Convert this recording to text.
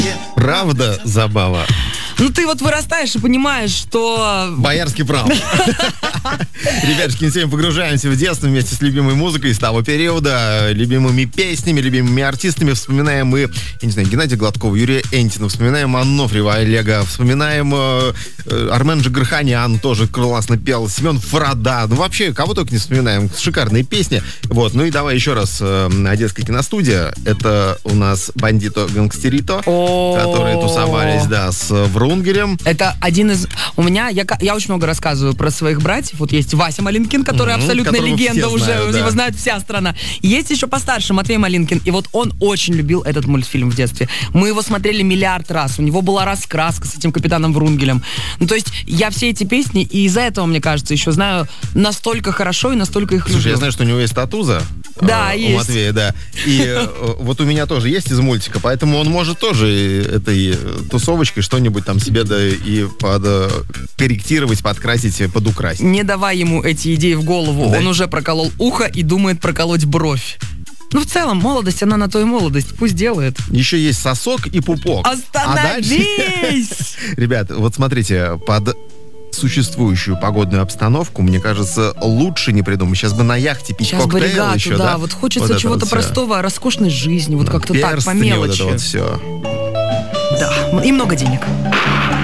Правда забава. Ну, ты вот вырастаешь и понимаешь, что... Боярский прав. Ребятушки, сегодня погружаемся в детство вместе с любимой музыкой с того периода, любимыми песнями, любимыми артистами. Вспоминаем мы, я не знаю, Геннадия Гладкова, Юрия Энтина, вспоминаем Ануфриева Олега, вспоминаем Армен Джигарханян, тоже классно пел, Семен Фарада. Ну, вообще, кого только не вспоминаем. Шикарные песни. Вот, ну и давай еще раз. Одесская киностудия. Это у нас Бандито Гангстерито, которые тусовались, да, с Врунгелем. Это один из... У меня... Я очень много рассказываю про своих братьев. Вот есть Вася Малинкин, который абсолютная легенда уже. Знают, да. Его знает вся страна. Есть еще постарше Матвей Малинкин. И вот он очень любил этот мультфильм в детстве. Мы его смотрели миллиард раз. У него была раскраска с этим капитаном Врунгелем. Ну, то есть, я все эти песни, и из-за этого, мне кажется, еще знаю настолько хорошо и настолько их люблю. Слушай, я знаю, что у него есть татуза. Да, есть. У Матвея, да. И вот у меня тоже есть из мультика, поэтому он может тоже этой тусовочкой что-нибудь там себе да и подкорректировать, подкрасить, подукрасить. Не давай ему эти идеи в голову. Да. Он уже проколол ухо и думает проколоть бровь. Ну, в целом, молодость, она на то и молодость. Пусть делает. Еще есть сосок и пупок. Остановись! Ребят, вот смотрите, под существующую погодную обстановку, мне кажется, лучше не придумать. Сейчас бы на яхте пить сейчас коктейл регату, еще, да? Вот хочется вот чего-то простого, роскошной жизни, вот как-то так, по мелочи. Вот это вот все. Да, и много денег.